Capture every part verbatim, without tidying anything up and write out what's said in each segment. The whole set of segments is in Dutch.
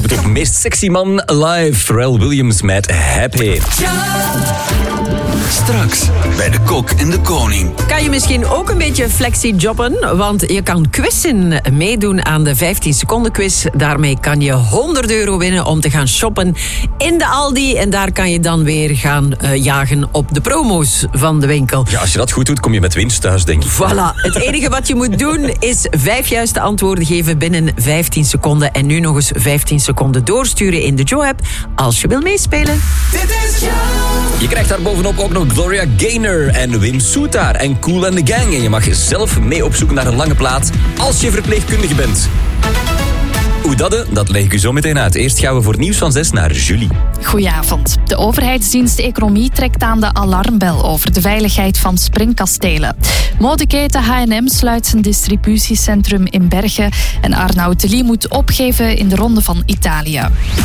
het op meest sexy man live. Pharrell Williams met Happy. Straks bij de Kok en de Koning. Kan je misschien ook een beetje flexi-jobben? Want je kan quizzen meedoen aan de vijftien seconden quiz. Daarmee kan je honderd euro winnen om te gaan shoppen in de Aldi. En daar kan je dan weer gaan uh, jagen op de promo's van de winkel. Ja, als je dat goed doet, kom je met winst thuis, denk ik. Voilà. Het enige wat je moet doen is vijf juiste antwoorden geven binnen vijftien seconden. En nu nog eens vijftien seconden doorsturen in de Joe-app als je wil meespelen. Dit is Joe. Je krijgt daar bovenop ook nog Gloria Gaynor en Wim Soetaar en Kool and the Gang. En je mag zelf mee op zoek naar een lange plaat als je verpleegkundige bent. Hoe dat, dat leg ik u zo meteen uit. Eerst gaan we voor nieuws van zes naar Julie. Goedenavond. De overheidsdienst Economie trekt aan de alarmbel over de veiligheid van springkastelen. Modeketen H en M sluit zijn distributiecentrum in Bergen en Arnaud Delis moet opgeven in de Ronde van Italië.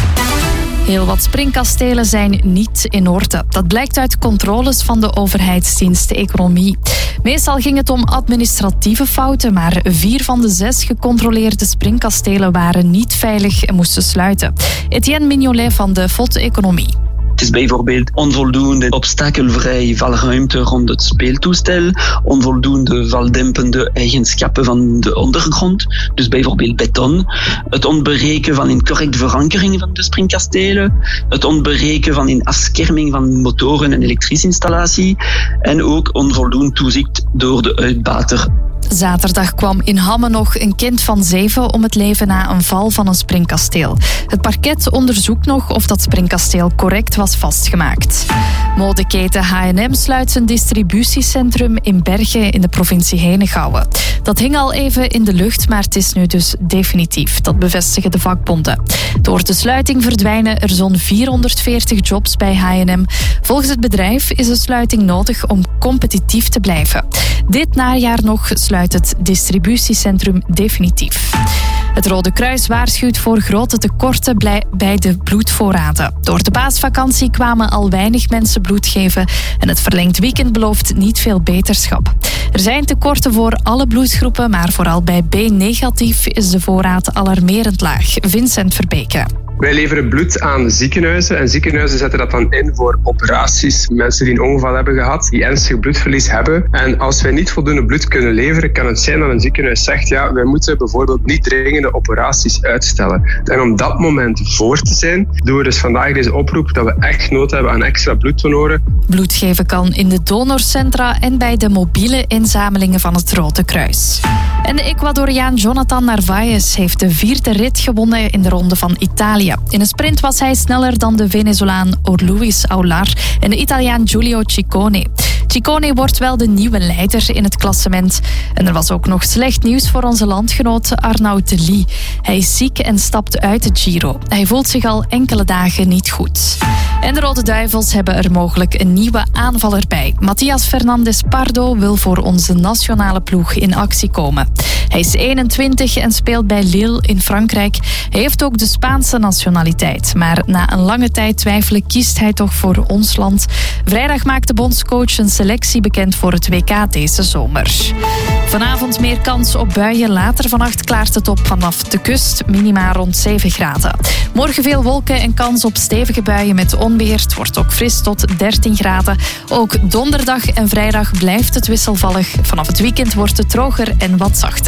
Heel wat springkastelen zijn niet in orde. Dat blijkt uit controles van de overheidsdienst Economie. Meestal ging het om administratieve fouten, maar vier van de zes gecontroleerde springkastelen waren niet veilig en moesten sluiten. Etienne Mignolet van de F O D Economie. Het is bijvoorbeeld onvoldoende obstakelvrij valruimte rond het speeltoestel, onvoldoende valdempende eigenschappen van de ondergrond, dus bijvoorbeeld beton, het ontbreken van een correcte verankering van de springkastelen, het ontbreken van een afscherming van motoren en elektriecinstallatie en ook onvoldoende toezicht door de uitbater. Zaterdag kwam in Hamme nog een kind van zeven om het leven na een val van een springkasteel. Het parket onderzoekt nog of dat springkasteel correct was vastgemaakt. Modeketen H en M sluit zijn distributiecentrum in Bergen in de provincie Henegouwen. Dat hing al even in de lucht, maar het is nu dus definitief. Dat bevestigen de vakbonden. Door de sluiting verdwijnen er zo'n vierhonderdveertig jobs bij H en M. Volgens het bedrijf is de sluiting nodig om competitief te blijven. Dit najaar nog sluit het distributiecentrum definitief. Het Rode Kruis waarschuwt voor grote tekorten bij de bloedvoorraden. Door de paasvakantie kwamen al weinig mensen bloed geven en het verlengd weekend belooft niet veel beterschap. Er zijn tekorten voor alle bloedgroepen, maar vooral bij B-negatief is de voorraad alarmerend laag. Vincent Verbeke. Wij leveren bloed aan ziekenhuizen en ziekenhuizen zetten dat dan in voor operaties. Mensen die een ongeval hebben gehad, die ernstig bloedverlies hebben. En als wij niet voldoende bloed kunnen leveren, kan het zijn dat een ziekenhuis zegt, ja, wij moeten bijvoorbeeld niet dringende operaties uitstellen. En om dat moment voor te zijn, doen we dus vandaag deze oproep dat we echt nood hebben aan extra bloeddonoren. Bloed geven kan in de donorcentra en bij de mobiele inzamelingen van het Rode Kruis. En de Ecuadoriaan Jonathan Narvaez heeft de vierde rit gewonnen in de Ronde van Italië. In een sprint was hij sneller dan de Venezolaan Luis Aular en de Italiaan Giulio Ciccone. Ciccone wordt wel de nieuwe leider in het klassement. En er was ook nog slecht nieuws voor onze landgenoot Arnaud Delis. Hij is ziek en stapt uit de Giro. Hij voelt zich al enkele dagen niet goed. En de Rode Duivels hebben er mogelijk een nieuwe aanvaller bij. Matías Fernández Pardo wil voor onze nationale ploeg in actie komen. Hij is eenentwintig en speelt bij Lille in Frankrijk. Hij heeft ook de Spaanse nationaliteit. Maar na een lange tijd twijfelen kiest hij toch voor ons land. Vrijdag maakt de bondscoach een selectie bekend voor het W K deze zomer. Vanavond meer kans op buien. Later vannacht klaart het op vanaf de kust. Minima rond zeven graden. Morgen veel wolken en kans op stevige buien met onweer. Het wordt ook fris tot dertien graden. Ook donderdag en vrijdag blijft het wisselvallig. Vanaf het weekend wordt het droger en wat zachter.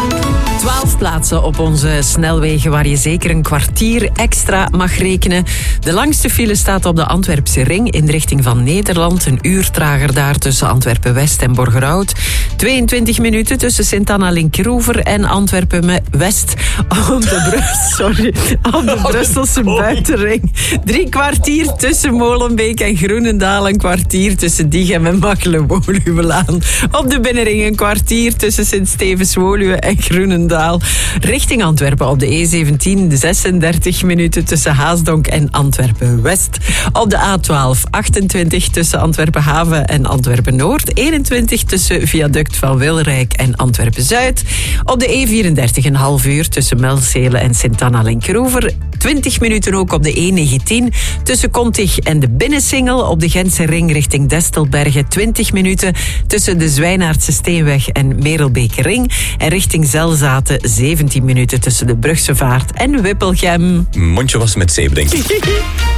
Twaalf plaatsen op onze snelwegen waar je zeker een kwartier extra mag rekenen. De langste file staat op de Antwerpse ring in de richting van Nederland. Een uur trager daar tussen Antwerpen-West en Borgerhout. tweeëntwintig minuten tussen Sint-Anna-Linkeroever en Antwerpen-West op de, Brus- sorry, op de Brusselse buitenring. Drie kwartier tussen Molenbeek en Groenendaal. Een kwartier tussen Diegem en Makkelen-Woluwelaan. Op de binnenring een kwartier tussen Sint-Stevens-Woluwe en Groenendaal. Richting Antwerpen op de E zeventien zesendertig minuten tussen Haasdonk en Antwerpen-West. Op de A twaalf achtentwintig tussen Antwerpen-Haven en Antwerpen-Noord. eenentwintig tussen Viaduct van Wilrijk Moerdijk en Antwerpen-Zuid. Op de E vierendertig een half uur tussen Melzelen en Sint-Anna-Linkeroever. twintig minuten ook op de E negentien tussen Kontig en de Binnensingel. Op de Gentse ring richting Destelbergen twintig minuten tussen de Zwijnaardse Steenweg en Merelbeekering. En richting Zelzaten zeventien minuten tussen de Brugse Vaart en Wippelgem. Mondje was met zeep, denk ik.